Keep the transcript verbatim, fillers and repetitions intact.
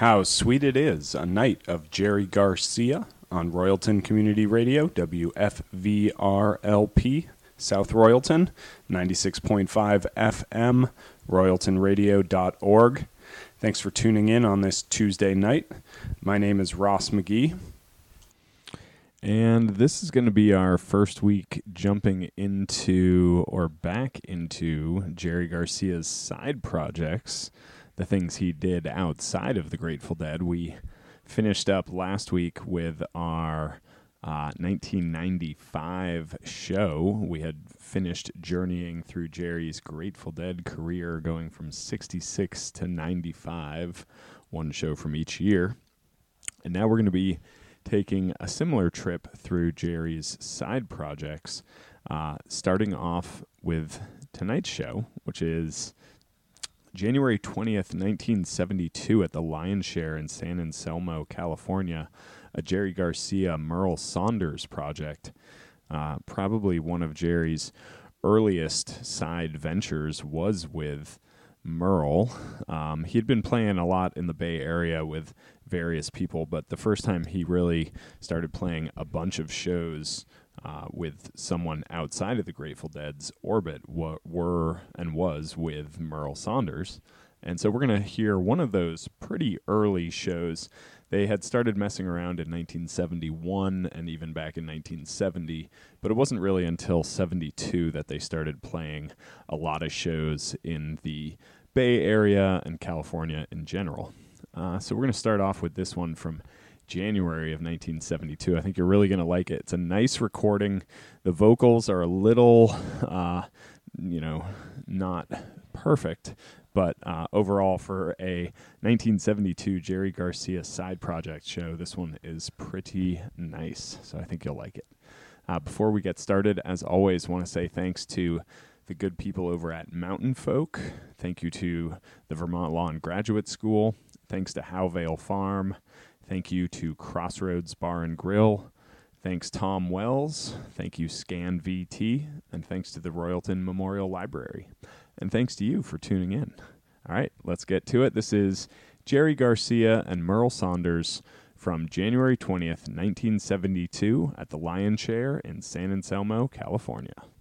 How Sweet It Is, a night of Jerry Garcia on Royalton Community Radio, W F V R L P, South Royalton, ninety-six point five F M, royalton radio dot org. Thanks for tuning in on this Tuesday night. My name is Ross McGee. And this is going to be our first week jumping into or back into Jerry Garcia's side projects, the things he did outside of the Grateful Dead. We finished up last week with our uh, nineteen ninety-five show. We had finished journeying through Jerry's Grateful Dead career, going from sixty-six to ninety-five, one show from each year. And now we're going to be taking a similar trip through Jerry's side projects, uh, starting off with tonight's show, which is January twentieth, nineteen seventy-two at the Lion's Share in San Anselmo, California, a Jerry Garcia Merle Saunders project. Uh, probably one of Jerry's earliest side ventures was with Merle. Um, he had been playing a lot in the Bay Area with various people, but the first time he really started playing a bunch of shows uh, with someone outside of the Grateful Dead's orbit wa- were and was with Merle Saunders. And so we're going to hear one of those pretty early shows. They had started messing around in nineteen seventy-one and even back in nineteen seventy, but it wasn't really until seventy-two that they started playing a lot of shows in the Bay Area and California in general. Uh, so we're going to start off with this one from January of nineteen seventy-two. I think you're really going to like it. It's a nice recording. The vocals are a little, uh, you know, not perfect, but uh, overall for a nineteen seventy-two Jerry Garcia side project show, this one is pretty nice. So I think you'll like it. Uh, before we get started, as always, want to say thanks to the good people over at Mountain Folk. Thank you to the Vermont Law and Graduate School. Thanks to Howvale Farm. Thank you to Crossroads Bar and Grill. Thanks Tom Wells. Thank you Scan V T. And thanks to the Royalton Memorial Library. And thanks to you for tuning in. All right, let's get to it. This is Jerry Garcia and Merle Saunders from January twentieth, nineteen seventy-two at the Lion's Share in San Anselmo, California.